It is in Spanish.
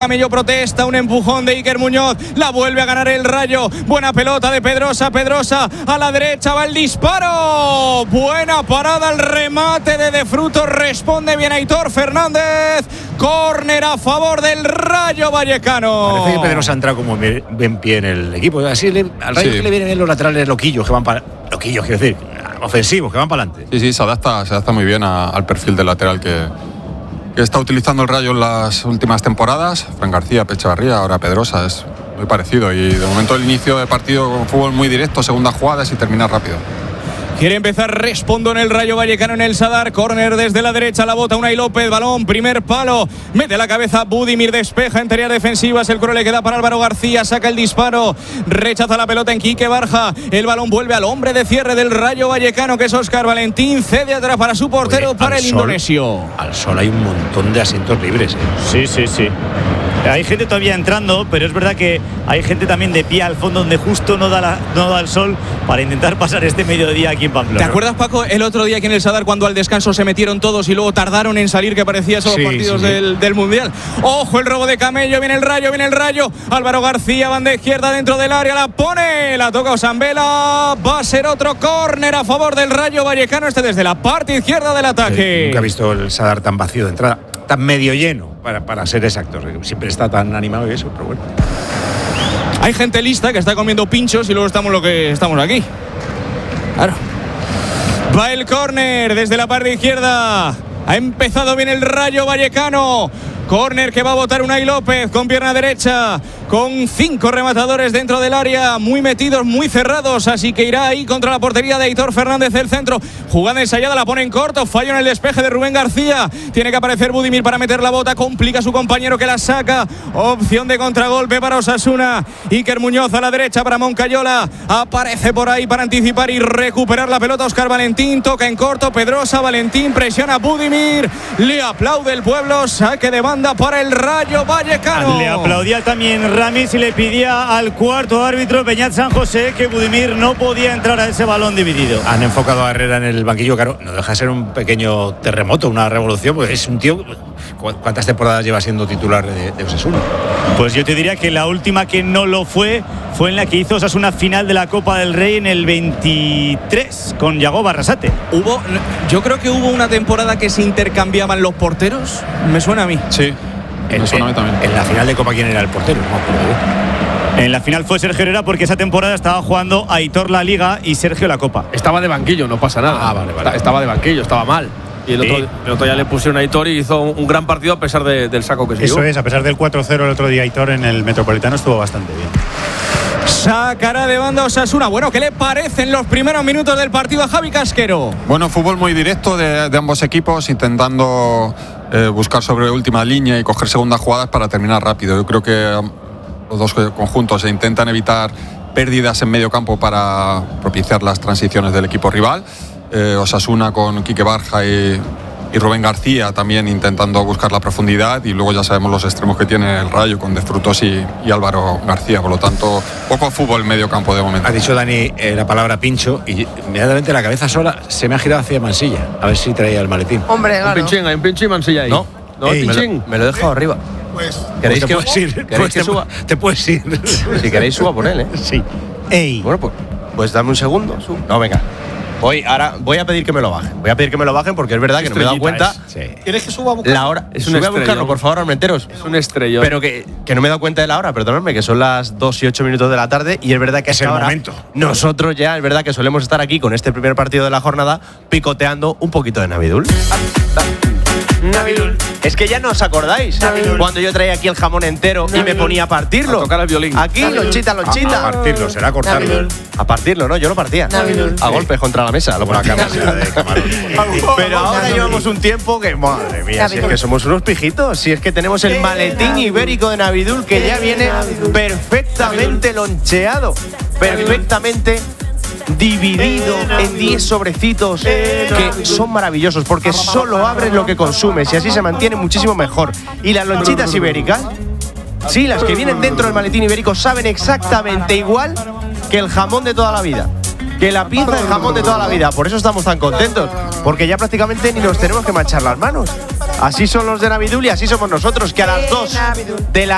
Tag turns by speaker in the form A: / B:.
A: Camello protesta, un empujón de Iker Muñoz, la vuelve a ganar el Rayo, buena pelota de Pedrosa a la derecha va el disparo, buena parada, el remate de Frutos, responde bien Aitor Fernández, córner a favor del Rayo Vallecano.
B: Parece que Pedrosa ha entrado como bien pie en el equipo, así al Rayo que le vienen en los laterales loquillos que van para loquillos, quiero decir, ofensivos que van para adelante.
C: Sí, se adapta muy bien al perfil del lateral que está utilizando el Rayo en las últimas temporadas. Fran García, Echevarría, ahora Pedrosa, es muy parecido. Y de momento el inicio de partido con fútbol muy directo, segunda jugada y terminar rápido.
A: Quiere empezar Respondo en el Rayo Vallecano en el Sadar. Córner desde la derecha, la bota Unai López. Balón, primer palo. Mete la cabeza Budimir, despeja en tareas defensivas. El coro le queda para Álvaro García. Saca el disparo. Rechaza la pelota en Quique Barja. El balón vuelve al hombre de cierre del Rayo Vallecano, que es Óscar Valentín. Cede atrás para su portero, para el indonesio.
B: Al sol hay un montón de asientos libres.
D: Sí. Hay gente todavía entrando, pero es verdad que hay gente también de pie al fondo donde justo no da el sol para intentar pasar este mediodía aquí en Pamplona.
A: ¿Te acuerdas, Paco, el otro día aquí en el Sadar cuando al descanso se metieron todos y luego tardaron en salir, que parecía esos partidos del Mundial? Ojo, el robo de Camello, viene el Rayo. Álvaro García, banda izquierda dentro del área, la pone, la toca Osambela. Va a ser otro córner a favor del Rayo Vallecano, desde la parte izquierda del ataque.
B: Nunca he visto el Sadar tan vacío de entrada, tan medio lleno, para ser exactos. Siempre está tan animado y eso, pero bueno.
A: Hay gente lista que está comiendo pinchos y luego estamos lo que estamos aquí. Claro. Va el córner desde la parte izquierda. Ha empezado bien el Rayo Vallecano. Córner que va a botar Unai López con pierna derecha, con 5 rematadores dentro del área, muy metidos, muy cerrados, así que irá ahí contra la portería de Aitor Fernández del centro. Jugada ensayada, la pone en corto, fallo en el despeje de Rubén García. Tiene que aparecer Budimir para meter la bota, complica a su compañero que la saca. Opción de contragolpe para Osasuna. Iker Muñoz a la derecha para Moncayola. Aparece por ahí para anticipar y recuperar la pelota Óscar Valentín. Toca en corto, Pedrosa, Valentín presiona a Budimir. Le aplaude el pueblo, saque de banda para el Rayo Vallecano.
D: Le aplaudía también Ramis y le pedía al cuarto árbitro Beñat San José que Budimir no podía entrar a ese balón dividido.
B: Han enfocado a Herrera en el banquillo, claro, no deja de ser un pequeño terremoto, una revolución, porque es un tío. ¿Cuántas temporadas lleva siendo titular de Osasuna?
D: Pues yo te diría que la última que no lo fue en la que hizo Osasuna final de la Copa del Rey en el 23 con Yago Barrasate.
A: Yo creo que hubo una temporada que se intercambiaban los porteros, me suena a mí.
C: Sí, me suena a mí también.
B: En la final de Copa, ¿quién era el portero? No me acuerdo.
D: En la final fue Sergio Herrera, porque esa temporada estaba jugando Aitor la Liga y Sergio la Copa.
E: Estaba de banquillo, no pasa nada.
B: Vale.
E: Estaba de banquillo, estaba mal. Y el otro día le pusieron a Aitor y hizo un gran partido a pesar del saco que se dio.
F: Eso es, a pesar del 4-0 el otro día, Aitor en el Metropolitano estuvo bastante bien.
A: Sacará de banda Osasuna. Bueno, ¿qué le parecen los primeros minutos del partido a Javi Casquero?
C: Bueno, fútbol muy directo de ambos equipos, intentando buscar sobre última línea y coger segundas jugadas para terminar rápido. Yo creo que los dos conjuntos se intentan evitar pérdidas en medio campo para propiciar las transiciones del equipo rival. Osasuna con Quique Barja y Rubén García también intentando buscar la profundidad, y luego ya sabemos los extremos que tiene el Rayo con De Frutos y Álvaro García. Por lo tanto, poco fútbol en medio campo de momento.
B: Ha dicho Dani la palabra pincho y inmediatamente la cabeza sola se me ha girado hacia Mansilla, a ver si traía el maletín.
G: Hombre, claro.
E: Hay un pinchín y Mansilla ahí.
B: No,
E: pinchín.
G: Me lo he dejado arriba.
B: ¿Queréis que suba? Te puedes ir.
G: Si queréis, suba por él, ¿eh?
B: Sí.
G: Bueno, pues dame un segundo. No, venga. Voy a pedir que me lo bajen. Voy a pedir que me lo bajen porque es verdad que no me he dado cuenta.
F: ¿Quieres que suba a buscarlo?
G: La hora.
E: Es un
G: Sube a
E: estrellón.
G: buscarlo, por favor, Armenteros.
E: Es un estrellón.
G: Pero que no me he dado cuenta de la hora, perdonadme, que son las 2 y 8 minutos de la tarde y es verdad que
B: es el momento.
G: Nosotros ya es verdad que solemos estar aquí con este primer partido de la jornada picoteando un poquito de Navidul. Navidul. Es que ya no os acordáis cuando yo traía aquí el jamón entero y me ponía a partirlo.
E: A tocar el violín.
G: Aquí, lonchita.
B: A partirlo, será cortarlo.
G: A partirlo, ¿no? Yo lo partía. A golpes contra la mesa. Lo ponía. Pero ahora llevamos un tiempo que, madre mía, si es que somos unos pijitos. Si es que tenemos el maletín ibérico de Navidul que ya viene perfectamente loncheado. Perfectamente dividido en 10 sobrecitos que son maravillosos porque solo abres lo que consumes y así se mantiene muchísimo mejor. Y las lonchitas ibéricas, sí, las que vienen dentro del maletín ibérico saben exactamente igual que el jamón de toda la vida, que la pieza de jamón de toda la vida. Por eso estamos tan contentos, porque ya prácticamente ni nos tenemos que manchar las manos. Así son los de Navidul y así somos nosotros, que a las 2 de la